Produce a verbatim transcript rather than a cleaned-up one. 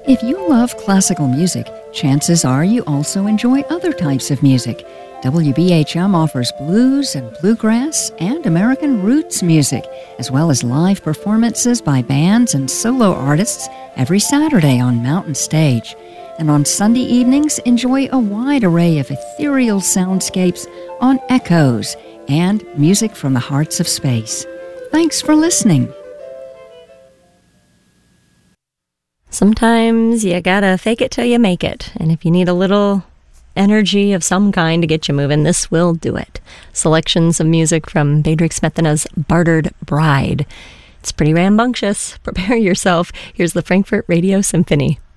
If you love classical music, chances are you also enjoy other types of music. W B H M offers blues and bluegrass and American roots music, as well as live performances by bands and solo artists every Saturday on Mountain Stage. And on Sunday evenings, enjoy a wide array of ethereal soundscapes on Echoes and music from the hearts of space. Thanks for listening. Sometimes you gotta fake it till you make it. And if you need a little energy of some kind to get you moving, this will do it. Selections of music from Bedřich Smetana's Bartered Bride. It's pretty rambunctious. Prepare yourself. Here's the Frankfurt Radio Symphony.